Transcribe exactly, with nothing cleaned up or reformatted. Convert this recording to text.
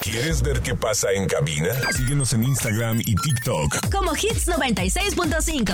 ¿Quieres ver qué pasa en cabina? Síguenos en Instagram y TikTok como Hits noventa y seis punto cinco.